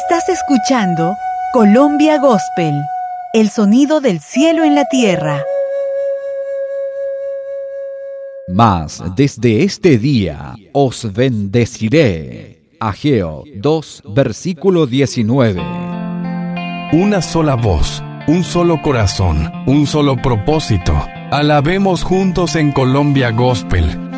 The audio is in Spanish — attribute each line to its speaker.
Speaker 1: Estás escuchando Colombia Gospel, el sonido del cielo en la tierra.
Speaker 2: Mas desde este día os bendeciré. Ageo 2, versículo 19.
Speaker 3: Una sola voz, un solo corazón, un solo propósito. Alabemos juntos en Colombia Gospel.